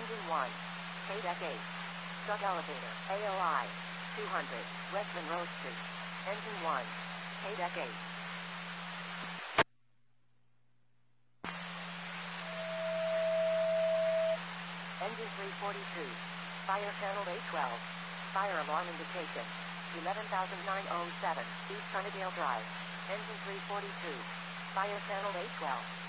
Engine 1. K-Deck 8. Truck elevator. AOI. 200. West Monroe Street. Engine 1. K-Deck 8. Engine 342. Fire channel A12. Fire alarm indication. 11,907. East Sunnydale Drive. Engine 342. Fire channel A12.